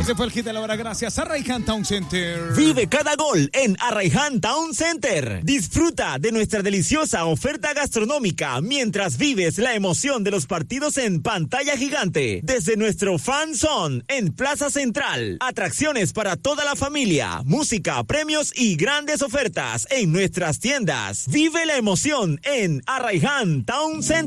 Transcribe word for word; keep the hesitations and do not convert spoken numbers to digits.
Ese fue el hit de la hora, gracias a Arraiján Town Center. Vive cada gol en Arraiján Town Center. Disfruta de nuestra deliciosa oferta gastronómica mientras vives la emoción de los partidos en pantalla gigante. Desde nuestro Fan Zone en Plaza Central. Atracciones para toda la familia, música, premios y grandes ofertas en nuestras tiendas. Vive la emoción en Arraiján Town Center.